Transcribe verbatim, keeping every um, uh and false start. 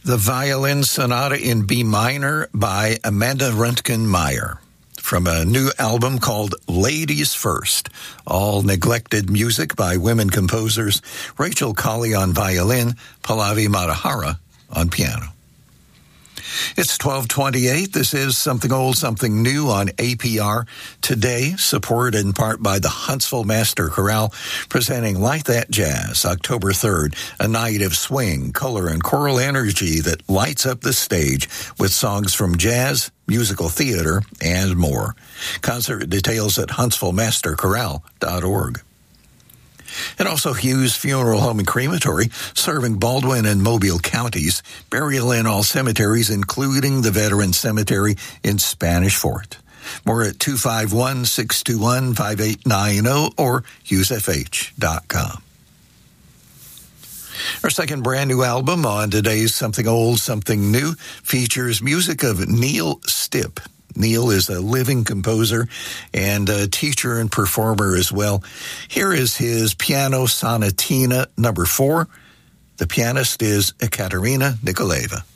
The Violin Sonata in B minor by Amanda Röntgen-Meyer from a new album called Ladies First. All neglected music by women composers. Rachel Colley on violin, Pallavi Madahara on piano. It's twelve twenty-eight. This is Something Old, Something New on A P R today, supported in part by the Huntsville Master Chorale, presenting Like That Jazz, October third, a night of swing, color, and choral energy that lights up the stage with songs from jazz, musical theater, and more. Concert details at huntsville master chorale dot org. And also Hughes Funeral Home and Crematory, serving Baldwin and Mobile counties, burial in all cemeteries, including the Veterans Cemetery in Spanish Fort. More at two five one, six two one, five eight nine zero or hughes f h dot com. Our second brand new album on today's Something Old, Something New features music of Neil Stipp. Neil is a living composer and a teacher and performer as well. Here is his Piano Sonatina number four. The pianist is Ekaterina Nikolaeva.